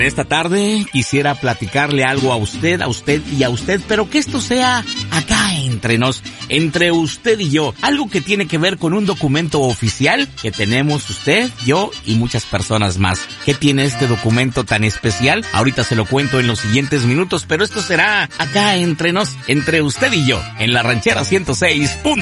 Esta tarde quisiera platicarle algo a usted y a usted, pero que esto sea acá entre nos, entre usted y yo. Algo que tiene que ver con un documento oficial que tenemos usted, yo y muchas personas más. ¿Qué tiene este documento tan especial? Ahorita se lo cuento en los siguientes minutos, pero esto será acá entre nos, entre usted y yo, en la Ranchera 106.